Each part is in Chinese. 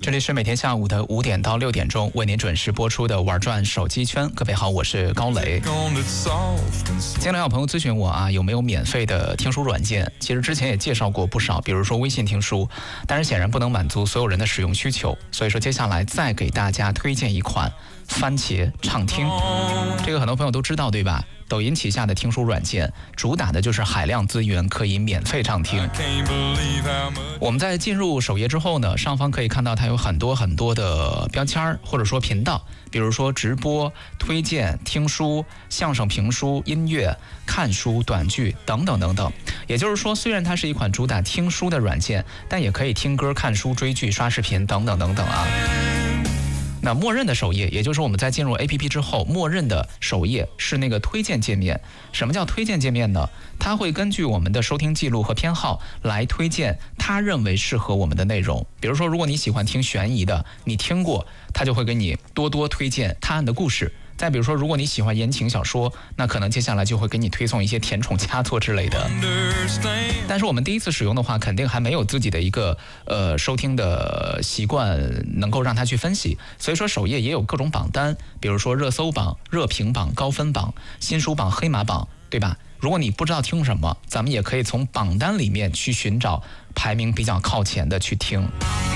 这里是每天下午的5点到6点钟为您准时播出的玩转手机圈。各位好，我是高磊。经常有朋友咨询我啊，有没有免费的听书软件？其实之前也介绍过不少，比如说微信听书，但是显然不能满足所有人的使用需求，所以说接下来再给大家推荐一款番茄畅听。这个很多朋友都知道，对吧？抖音旗下的听书软件主打的就是海量资源可以免费畅听。我们在进入首页之后呢，上方可以看到它有很多的标签或者说频道，比如说直播、推荐、听书、相声评书、音乐、看书、短剧等等等等。也就是说，虽然它是一款主打听书的软件，但也可以听歌、看书、追剧、刷视频等等等等啊。那默认的首页，也就是我们在进入 APP 之后，默认的首页是那个推荐界面。什么叫推荐界面呢？它会根据我们的收听记录和偏好来推荐他认为适合我们的内容。比如说，如果你喜欢听悬疑的，你听过，他就会给你多多推荐探案的故事。再比如说，如果你喜欢言情小说，那可能接下来就会给你推送一些甜宠佳作之类的。但是我们第一次使用的话，肯定还没有自己的一个收听的习惯能够让它去分析，所以说首页也有各种榜单，比如说热搜榜、热评榜、高分榜、新书榜、黑马榜，对吧？如果你不知道听什么，咱们也可以从榜单里面去寻找排名比较靠前的去听。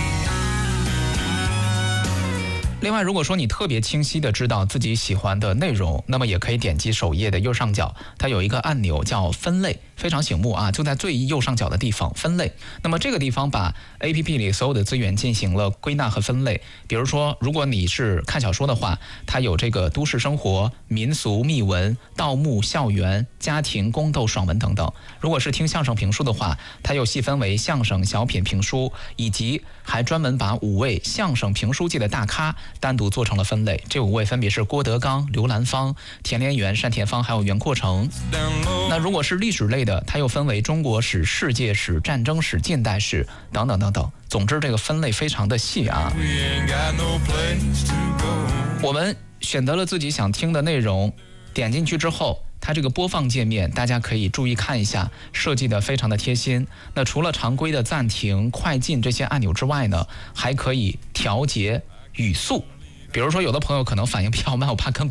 另外，如果说你特别清晰的知道自己喜欢的内容，那么也可以点击首页的右上角，它有一个按钮叫分类，非常醒目啊，就在最右上角的地方分类。那么这个地方把 APP 里所有的资源进行了归纳和分类。比如说，如果你是看小说的话，它有这个都市生活、民俗、秘闻、盗墓、校园、家庭、宫斗、爽文等等。如果是听相声评书的话，它又细分为相声、小品、评书，以及还专门把5位相声评书界的大咖单独做成了分类，这5位分别是郭德纲、刘兰芳、田连元、单田芳还有袁阔成。那如果是历史类的，它又分为中国史、世界史、战争史、近代史等等等等。总之这个分类非常的细啊。我们选择了自己想听的内容，点进去之后，它这个播放界面大家可以注意看一下，设计的非常的贴心。那除了常规的暂停、快进这些按钮之外呢，还可以调节语速。比如说有的朋友可能反应比较慢，我怕跟